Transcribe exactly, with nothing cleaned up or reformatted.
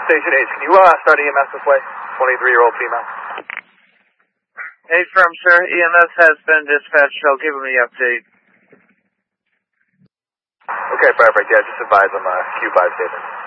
Station H, can you uh, start E M S this way? twenty-three-year-old female. Hey, firm, sir. E M S has been dispatched. I'll give him the update. Okay, perfect. Yeah, just advise them uh, Q five statement.